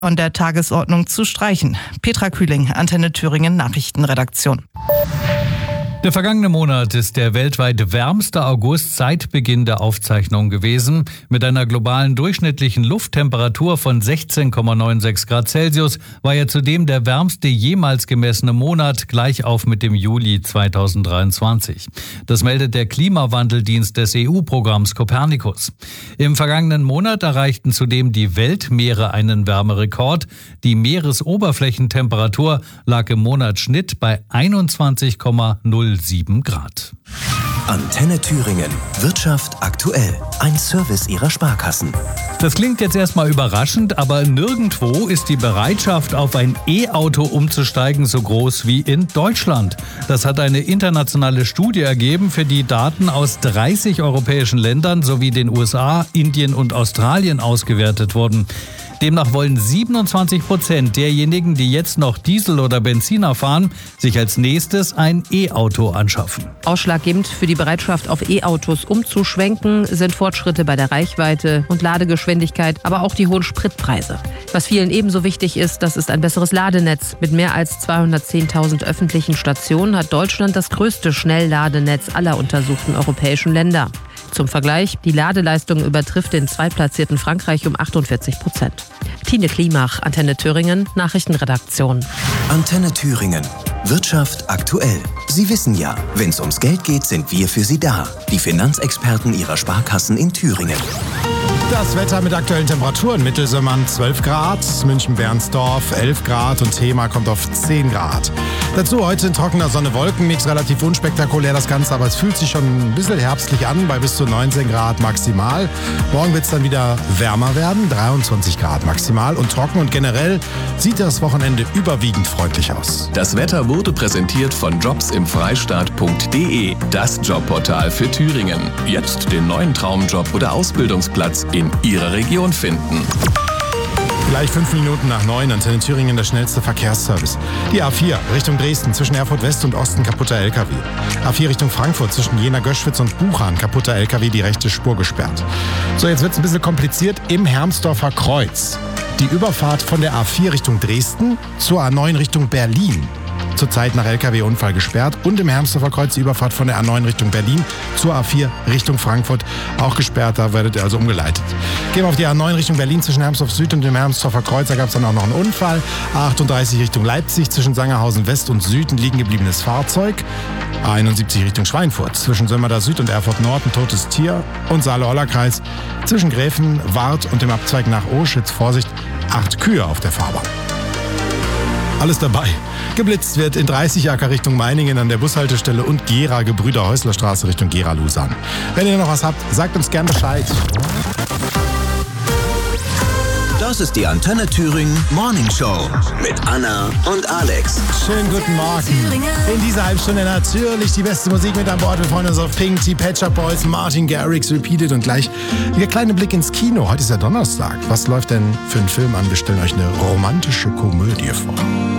von der Tagesordnung zu streichen. Petra Kühling, Antenne Thüringen Nachrichtenredaktion. Der vergangene Monat ist der weltweit wärmste August seit Beginn der Aufzeichnung gewesen. Mit einer globalen durchschnittlichen Lufttemperatur von 16,96 Grad Celsius war er zudem der wärmste jemals gemessene Monat, gleich auf mit dem Juli 2023. Das meldet der Klimawandeldienst des EU-Programms Copernicus. Im vergangenen Monat erreichten zudem die Weltmeere einen Wärmerekord. Die Meeresoberflächentemperatur lag im Monatsschnitt bei 21,07 Grad. Antenne Thüringen. Wirtschaft aktuell. Ein Service Ihrer Sparkassen. Das klingt jetzt erstmal überraschend, aber nirgendwo ist die Bereitschaft, auf ein E-Auto umzusteigen, so groß wie in Deutschland. Das hat eine internationale Studie ergeben, für die Daten aus 30 europäischen Ländern sowie den USA, Indien und Australien ausgewertet wurden. Demnach wollen 27% derjenigen, die jetzt noch Diesel oder Benziner fahren, sich als nächstes ein E-Auto anschaffen. Ausschlaggebend für die Bereitschaft, auf E-Autos umzuschwenken, sind Fortschritte bei der Reichweite und Ladegeschwindigkeit, aber auch die hohen Spritpreise. Was vielen ebenso wichtig ist, das ist ein besseres Ladenetz. Mit mehr als 210.000 öffentlichen Stationen hat Deutschland das größte Schnellladenetz aller untersuchten europäischen Länder. Zum Vergleich, die Ladeleistung übertrifft den zweitplatzierten Frankreich um 48%. Tine Klimach, Antenne Thüringen, Nachrichtenredaktion. Antenne Thüringen. Wirtschaft aktuell. Sie wissen ja, wenn es ums Geld geht, sind wir für Sie da. Die Finanzexperten Ihrer Sparkassen in Thüringen. Das Wetter mit aktuellen Temperaturen. Mittelsimmern 12 Grad, München-Bernsdorf 11 Grad und Thema kommt auf 10 Grad. Dazu heute ein trockener Sonne-Wolken-Mix, relativ unspektakulär das Ganze, aber es fühlt sich schon ein bisschen herbstlich an, bei bis zu 19 Grad maximal. Morgen wird es dann wieder wärmer werden, 23 Grad maximal und trocken und generell sieht das Wochenende überwiegend freundlich aus. Das Wetter wurde präsentiert von jobsimfreistaat.de, das Jobportal für Thüringen. Jetzt den neuen Traumjob oder Ausbildungsplatz in Ihrer Region finden. Gleich 5 Minuten nach 9, Antenne Thüringen, der schnellste Verkehrsservice. Die A4 Richtung Dresden, zwischen Erfurt West und Osten kaputter LKW. A4 Richtung Frankfurt, zwischen Jena-Göschwitz und Buchan kaputter LKW, die rechte Spur gesperrt. So, jetzt wird es ein bisschen kompliziert im Hermsdorfer Kreuz. Die Überfahrt von der A4 Richtung Dresden zur A9 Richtung Berlin. Zurzeit nach LKW-Unfall gesperrt und im Hermsdorfer Kreuz die Überfahrt von der A9 Richtung Berlin zur A4 Richtung Frankfurt auch gesperrt, da werdet ihr also umgeleitet. Gehen wir auf die A9 Richtung Berlin zwischen Hermsdorf Süd und dem Hermsdorfer Kreuz, da gab es dann auch noch einen Unfall. A38 Richtung Leipzig zwischen Sangerhausen West und Süd ein liegen gebliebenes Fahrzeug. A71 Richtung Schweinfurt zwischen Sömmerda Süd und Erfurt Nord ein totes Tier und Saale-Orla-Kreis zwischen Gräfen, Wart und dem Abzweig nach Oschitz, Vorsicht, 8 Kühe auf der Fahrbahn. Alles dabei. Geblitzt wird in 30 Acker Richtung Meiningen an der Bushaltestelle und Gera, Gebrüder-Häusler-Straße Richtung Gera-Lusan. Wenn ihr noch was habt, sagt uns gern Bescheid. Das ist die Antenne Thüringen Morning Show mit Anna und Alex. Schönen guten Morgen. In dieser Halbstunde natürlich die beste Musik mit an Bord. Wir freuen uns auf Pink, die Pet Shop Boys, Martin Garrix, Repeated und gleich der kleine Blick ins Kino. Heute ist ja Donnerstag. Was läuft denn für einen Film an? Wir stellen euch eine romantische Komödie vor.